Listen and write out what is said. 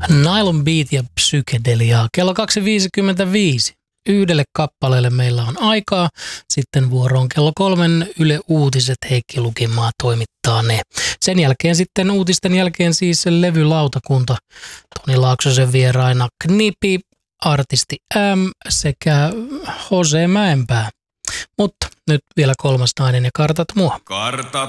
Nylon Beat ja Psykedeliaa. Kello 2.55. Yhdelle kappaleelle meillä on aikaa. Sitten vuoroon kello 3 Yle Uutiset. Heikki Lukimaa toimittaa ne. Sen jälkeen sitten uutisten jälkeen siis levylautakunta. Toni Laaksosen vieraina Knipi, artisti M sekä Jose Mäenpää. Mutta nyt vielä kolmas nainen ja kartat mua. Kartat